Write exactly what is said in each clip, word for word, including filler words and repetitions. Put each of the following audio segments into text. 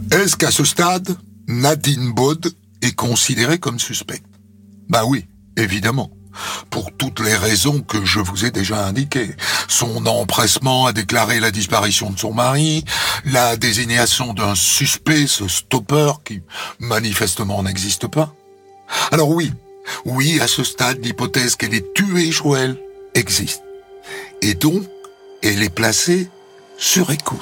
Est-ce qu'à ce stade, Nadine Baud est considérée comme suspecte? Bah oui, évidemment. Pour toutes les raisons que je vous ai déjà indiquées. Son empressement à déclarer la disparition de son mari, la désignation d'un suspect, ce stopper qui manifestement n'existe pas. Alors oui, oui, à ce stade, l'hypothèse qu'elle ait tué Joël existe. Et donc, elle est placée sur écoute.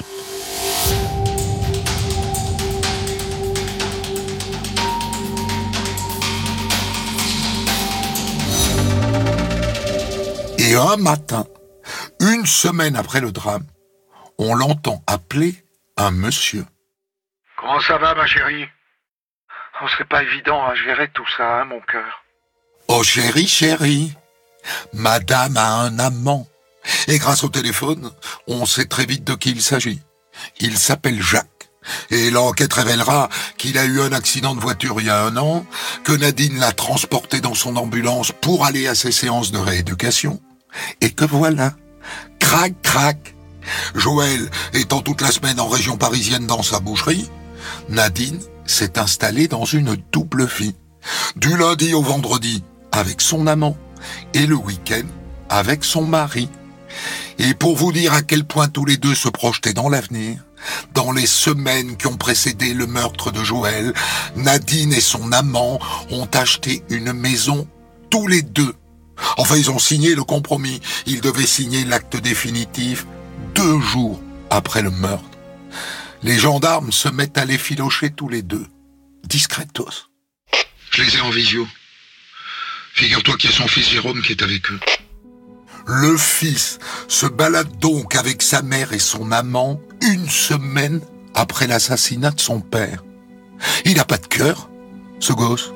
Et un matin, une semaine après le drame, on l'entend appeler un monsieur. « Comment ça va, ma chérie ? Oh, c'est pas évident à gérer tout ça, hein, mon cœur. » Oh chérie, chérie, madame a un amant. Et grâce au téléphone, on sait très vite de qui il s'agit. Il s'appelle Jacques. Et l'enquête révélera qu'il a eu un accident de voiture il y a un an, que Nadine l'a transporté dans son ambulance pour aller à ses séances de rééducation. Et que voilà, crac, crac. Joël étant toute la semaine en région parisienne dans sa boucherie, Nadine s'est installée dans une double vie. Du lundi au vendredi avec son amant et le week-end avec son mari. Et pour vous dire à quel point tous les deux se projetaient dans l'avenir, dans les semaines qui ont précédé le meurtre de Joël, Nadine et son amant ont acheté une maison tous les deux. Enfin, ils ont signé le compromis. Ils devaient signer l'acte définitif deux jours après le meurtre. Les gendarmes se mettent à les filocher tous les deux, discretos. Je les ai en visio. Figure-toi qu'il y a son fils Jérôme qui est avec eux. Le fils se balade donc avec sa mère et son amant une semaine après l'assassinat de son père. Il n'a pas de cœur, ce gosse.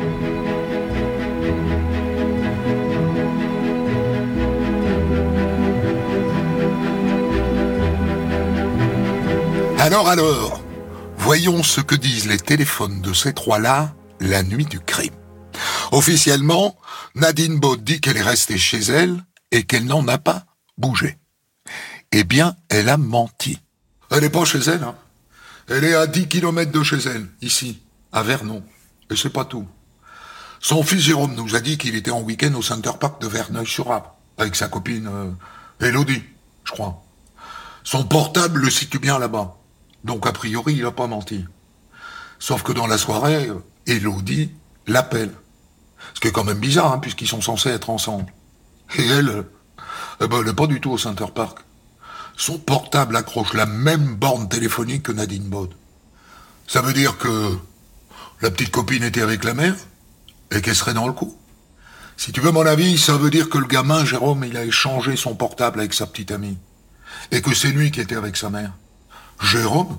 Alors, alors, voyons ce que disent les téléphones de ces trois-là la nuit du crime. Officiellement, Nadine Baud dit qu'elle est restée chez elle et qu'elle n'en a pas bougé. Eh bien, elle a menti. Elle n'est pas chez elle, hein. Elle est à dix kilomètres de chez elle, ici, à Vernon. Et c'est pas tout. Son fils Jérôme nous a dit qu'il était en week-end au Center Park de Verneuil-sur-Arve, avec sa copine euh, Élodie, je crois. Son portable le situe bien là-bas. Donc, a priori, il n'a pas menti. Sauf que dans la soirée, Élodie l'appelle. Ce qui est quand même bizarre, hein, puisqu'ils sont censés être ensemble. Et elle, eh ben, elle n'est pas du tout au Center Park. Son portable accroche la même borne téléphonique que Nadine Baud. Ça veut dire que la petite copine était avec la mère et qu'elle serait dans le coup. Si tu veux mon avis, ça veut dire que le gamin, Jérôme, il a échangé son portable avec sa petite amie. Et que c'est lui qui était avec sa mère. Jérôme ?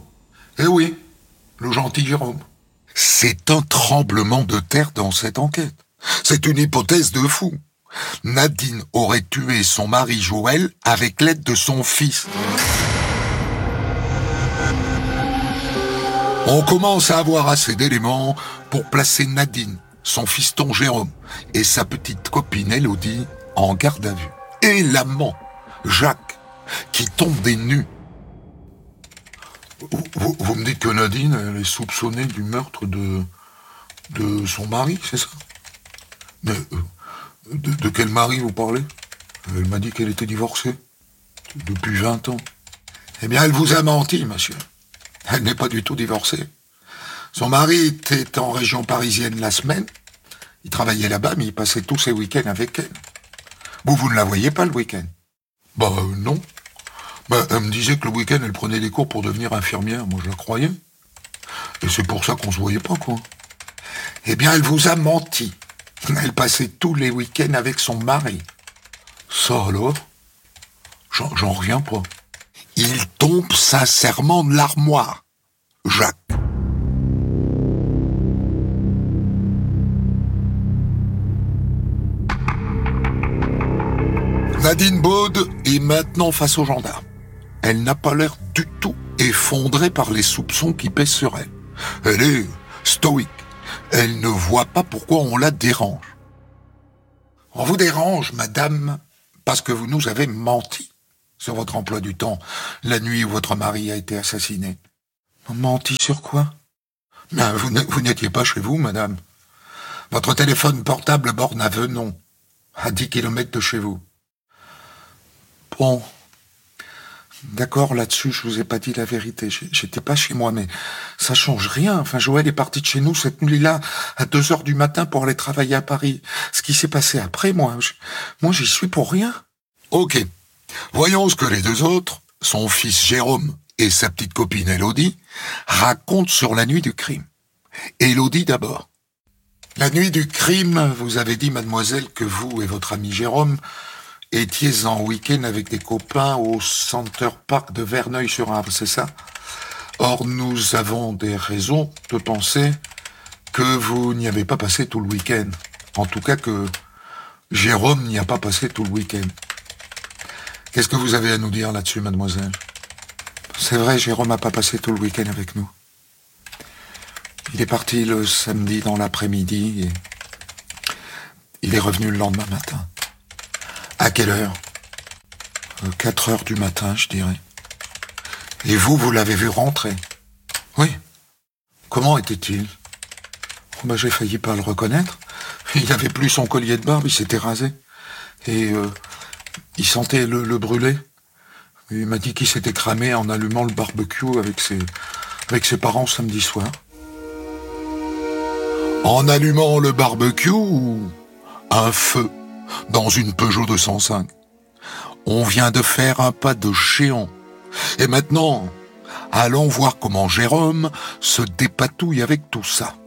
Eh oui, le gentil Jérôme. C'est un tremblement de terre dans cette enquête. C'est une hypothèse de fou. Nadine aurait tué son mari Joël avec l'aide de son fils. On commence à avoir assez d'éléments pour placer Nadine, son fiston Jérôme et sa petite copine Élodie en garde à vue. Et l'amant, Jacques, qui tombe des nues. Vous, vous me dites que Nadine, elle est soupçonnée du meurtre de, de son mari, c'est ça? de, de, de quel mari vous parlez? Elle m'a dit qu'elle était divorcée. Depuis vingt ans. Eh bien, elle vous a menti, monsieur. Elle n'est pas du tout divorcée. Son mari était en région parisienne la semaine. Il travaillait là-bas, mais il passait tous ses week-ends avec elle. Vous, vous ne la voyez pas le week-end? Bah euh, non. Bah, elle me disait que le week-end, elle prenait des cours pour devenir infirmière. Moi, je la croyais. Et c'est pour ça qu'on se voyait pas, quoi. Eh bien, elle vous a menti. Elle passait tous les week-ends avec son mari. Ça alors? J'en, j'en reviens pas. Il tombe sincèrement de l'armoire, Jacques. Nadine Baud est maintenant face aux gendarmes. Elle n'a pas l'air du tout effondrée par les soupçons qui pèsent sur elle. Elle est stoïque. Elle ne voit pas pourquoi on la dérange. On vous dérange, madame, parce que vous nous avez menti sur votre emploi du temps la nuit où votre mari a été assassiné. Menti sur quoi? Ben, vous n- vous n'étiez pas chez vous, madame. Votre téléphone portable borne à Venon, à dix kilomètres de chez vous. Bon, d'accord, là-dessus, je vous ai pas dit la vérité. J'ai- J'étais pas chez moi, mais ça change rien. Enfin, Joël est parti de chez nous cette nuit-là, à deux heures du matin pour aller travailler à Paris. Ce qui s'est passé après, moi, je- moi, j'y suis pour rien. Ok. Voyons ce que les deux autres, son fils Jérôme et sa petite copine Élodie, racontent sur la nuit du crime. Élodie d'abord. La nuit du crime, vous avez dit, mademoiselle, que vous et votre ami Jérôme étiez en week-end avec des copains au Center Park de Verneuil-sur-Avre, c'est ça? Or, nous avons des raisons de penser que vous n'y avez pas passé tout le week-end. En tout cas, que Jérôme n'y a pas passé tout le week-end. Qu'est-ce que vous avez à nous dire là-dessus, mademoiselle? C'est vrai, Jérôme n'a pas passé tout le week-end avec nous. Il est parti le samedi dans l'après-midi et il est revenu le lendemain matin. À quelle heure? Euh, Quatre heures du matin, je dirais. Et vous, vous l'avez vu rentrer? Oui. Comment était-il? Oh, ben, j'ai failli pas le reconnaître. Il avait plus son collier de barbe, il s'était rasé. Et euh, il sentait le, le brûler. Il m'a dit qu'il s'était cramé en allumant le barbecue avec ses, avec ses parents samedi soir. En allumant le barbecue ou un feu dans une Peugeot deux cent cinq. On vient de faire un pas de géant. Et maintenant, allons voir comment Jérôme se dépatouille avec tout ça.